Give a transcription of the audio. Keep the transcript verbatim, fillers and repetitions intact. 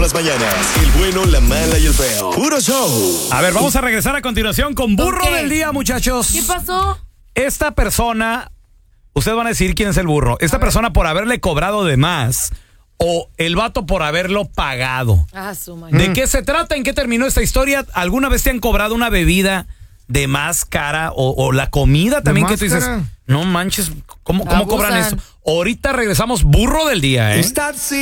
las mañanas. El bueno, la mala y el feo. Puro show. A ver, vamos a regresar a continuación con burro ¿Con qué? del día, muchachos. ¿Qué pasó? Esta persona, ustedes van a decir quién es el burro. Esta persona por haberle cobrado de más o el vato por haberlo pagado. Ah, su madre. ¿De qué se trata? ¿En qué terminó esta historia? ¿Alguna vez te han cobrado una bebida de más cara o, o la comida también que tú dices, cara. no manches, ¿cómo, cómo cobran Abusan. eso? Ahorita regresamos, burro del día, ¿eh? Está